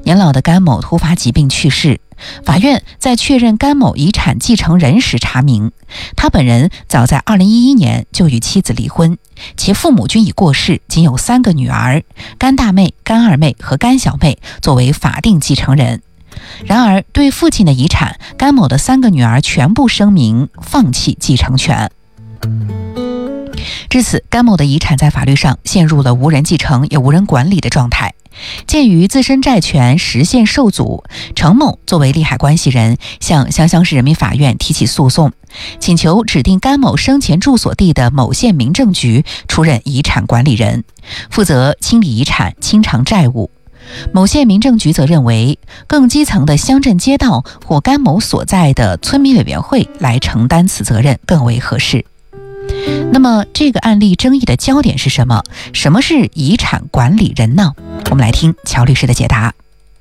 年老的甘某突发疾病去世。法院在确认甘某遗产继承人时查明，他本人早在2011年就与妻子离婚，其父母均已过世，仅有3个女儿，甘大妹、甘二妹和甘小妹作为法定继承人。然而，对父亲的遗产，甘某的3个女儿全部声明放弃继承权。至此，甘某的遗产在法律上陷入了无人继承也无人管理的状态。鉴于自身债权实现受阻，程某作为利害关系人向湘乡市人民法院提起诉讼，请求指定甘某生前住所地的某县民政局出任遗产管理人，负责清理遗产、清偿债务。某县民政局则认为，更基层的乡镇街道或甘某所在的村民委员会来承担此责任更为合适。那么这个案例争议的焦点是什么？什么是遗产管理人呢？我们来听乔律师的解答。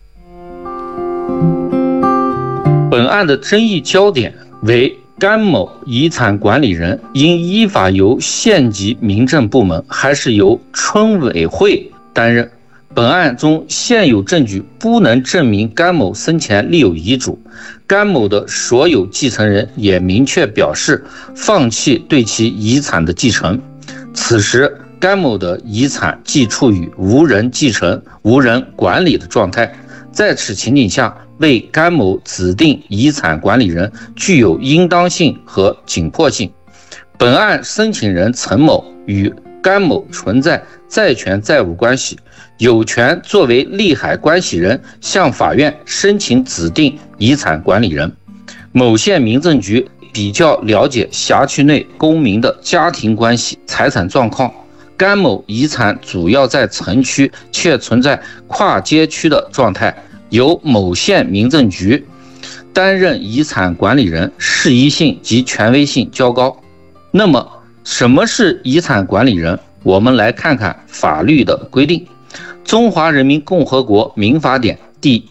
本案的争议焦点为甘某遗产管理人应依法由县级民政部门还是由村委会担任。本案中现有证据不能证明甘某生前立有遗嘱，甘某的所有继承人也明确表示放弃对其遗产的继承。此时甘某的遗产即处于无人继承、无人管理的状态，在此情景下，为甘某指定遗产管理人具有应当性和紧迫性。本案申请人陈某与甘某存在债权债务关系，有权作为利害关系人向法院申请指定遗产管理人。某县民政局比较了解辖区内公民的家庭关系、财产状况，甘某遗产主要在城区，且存在跨街区的状态，由某县民政局担任遗产管理人，适宜性及权威性较高。那么什么是遗产管理人？我们来看看法律的规定。中华人民共和国民法典第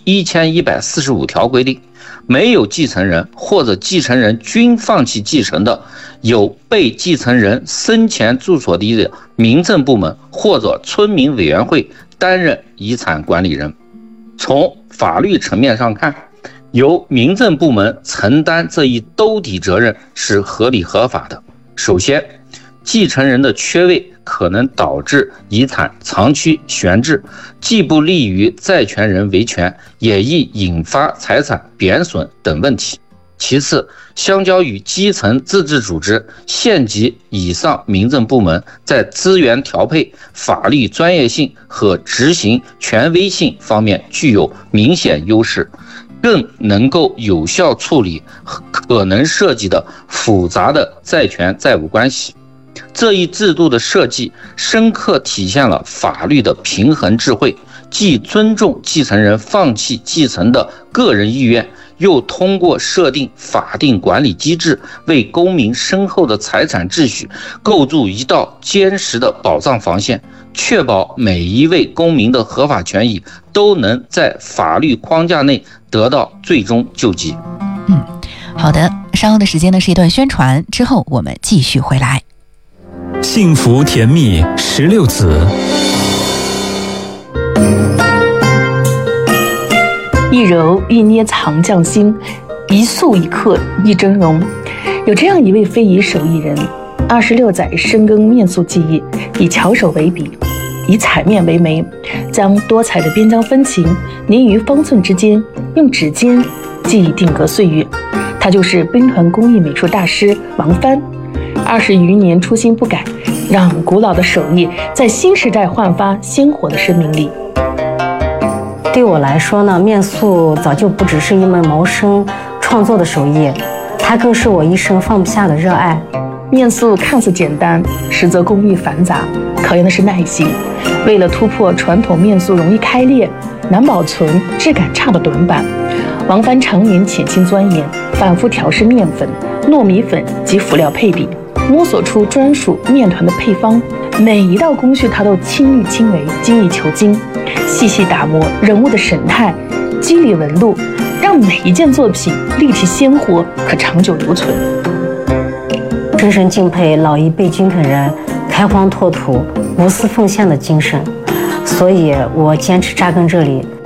1145条规定，没有继承人或者继承人均放弃继承的，由被继承人生前住所地的民政部门或者村民委员会担任遗产管理人。从法律层面上看，由民政部门承担这一兜底责任是合理合法的。首先，继承人的缺位可能导致遗产长期悬置，既不利于债权人维权，也易引发财产贬损等问题。其次，相较于基层自治组织，县级以上民政部门在资源调配、法律专业性和执行权威性方面具有明显优势，更能够有效处理可能涉及的复杂的债权债务关系。这一制度的设计深刻体现了法律的平衡智慧，既尊重继承人放弃继承的个人意愿，又通过设定法定管理机制，为公民身后的财产秩序构筑一道坚实的保障防线，确保每一位公民的合法权益都能在法律框架内得到最终救济。 好的，稍后的时间呢是一段宣传，之后我们继续回来。 幸福甜蜜16子， 一揉一捏藏匠心，一塑一刻一峥嵘。有这样一位非遗手艺人，26载深耕面塑技艺，以巧手为笔，以彩面为媒，将多彩的边疆风情凝于方寸之间，用指尖记忆定格岁月。他就是兵团工艺美术大师王帆。20余年初心不改，让古老的手艺在新时代焕发鲜活的生命力。 对我来说呢，面塑早就不只是一门谋生创作的手艺，它更是我一生放不下的热爱。 面塑看似简单，实则工艺繁杂，考验的是耐心。为了突破传统面塑容易开裂、难保存、质感差的短板，王帆常年潜心钻研，反复调试面粉、糯米粉及辅料配比，摸索出专属面团的配方。每一道工序他都亲力亲为，精益求精，细细打磨人物的神态、肌理纹路，让每一件作品立体鲜活，可长久留存。 深深敬佩老一辈军团人开荒拓土、无私奉献的精神，所以我坚持扎根这里，